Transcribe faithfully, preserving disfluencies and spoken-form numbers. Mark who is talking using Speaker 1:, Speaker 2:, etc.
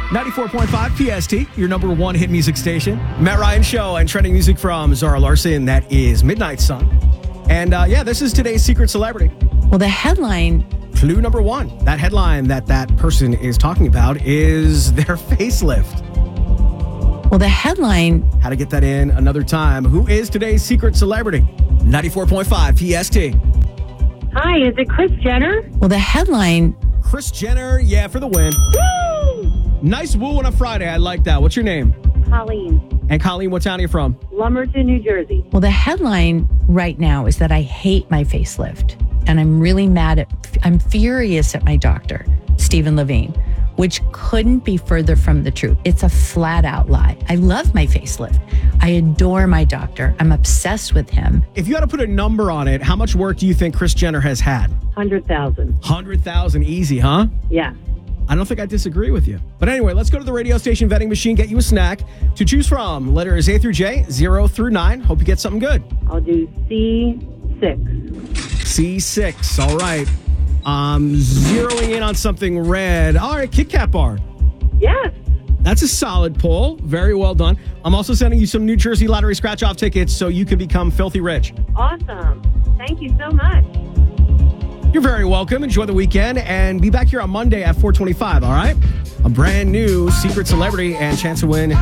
Speaker 1: ninety-four point five P S T, your number one hit music station. Matt Ryan Show and trending music from Zara Larson. That is Midnight Sun. And uh, yeah, this is today's secret celebrity.
Speaker 2: Well, the headline...
Speaker 1: Clue number one. That headline that that person is talking about is their facelift.
Speaker 2: Well, the headline...
Speaker 1: How to get that in another time. Who is today's secret celebrity? ninety-four point five P S T.
Speaker 3: Hi, is it Kris Jenner?
Speaker 2: Well, the headline...
Speaker 1: Kris Jenner, yeah, for the win.
Speaker 3: Woo!
Speaker 1: Nice woo on a Friday. I like that. What's your name?
Speaker 3: Colleen.
Speaker 1: And Colleen, what town are you from?
Speaker 3: Lumberton, New Jersey.
Speaker 2: Well, the headline right now is that I hate my facelift. And I'm really mad at... I'm furious at my doctor, Stephen Levine, which couldn't be further from the truth. It's a flat out lie. I love my facelift. I adore my doctor. I'm obsessed with him.
Speaker 1: If you had to put a number on it, how much work do you think Kris Jenner has had?
Speaker 3: one hundred thousand.
Speaker 1: one hundred thousand, easy, huh?
Speaker 3: Yeah.
Speaker 1: I don't think I disagree with you. But anyway, let's go to the radio station vending machine, get you a snack to choose from. Letters A through J, zero through nine. Hope you get something good.
Speaker 3: I'll do C six.
Speaker 1: C six, all right. Um, zeroing in on something red. All right, Kit Kat bar.
Speaker 3: Yes.
Speaker 1: That's a solid pull. Very well done. I'm also sending you some New Jersey Lottery scratch-off tickets so you can become filthy rich.
Speaker 3: Awesome. Thank you so much.
Speaker 1: You're very welcome. Enjoy the weekend and be back here on Monday at four twenty-five, all right? A brand new secret celebrity and chance to win